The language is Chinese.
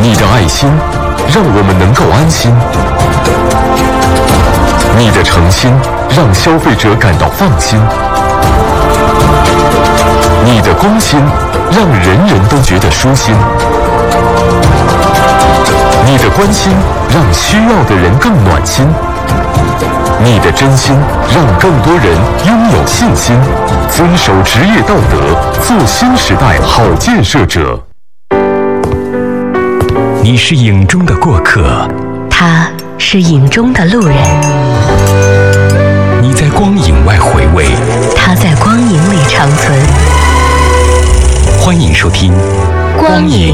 你的爱心让我们能够安心，你的诚心让消费者感到放心，你的公心让人人都觉得舒心，你的关心让需要的人更暖心，你的真心让更多人拥有信心，遵守职业道德，做新时代好建设者。 你是影中的过客， 他是影中的路人。 你在光影外回味， 他在光影里长存。 欢迎收听《光影